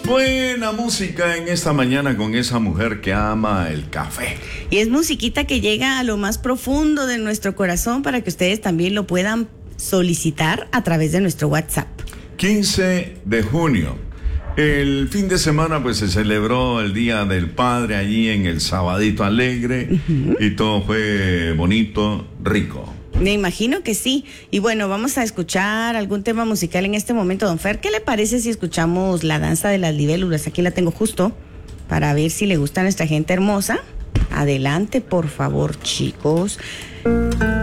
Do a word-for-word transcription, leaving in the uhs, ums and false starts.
Buena música en esta mañana con esa mujer que ama el café. Y es musiquita que llega a lo más profundo de nuestro corazón para que ustedes también lo puedan solicitar a través de nuestro WhatsApp. quince de junio. El fin de semana pues se celebró el Día del Padre allí en el Sabadito Alegre. Uh-huh. Y todo fue bonito, rico. Me imagino que sí. Y bueno, vamos a escuchar algún tema musical en este momento, don Fer. ¿Qué le parece si escuchamos La Danza de las Libélulas? Aquí la tengo justo para ver si le gusta a nuestra gente hermosa. Adelante, por favor, chicos.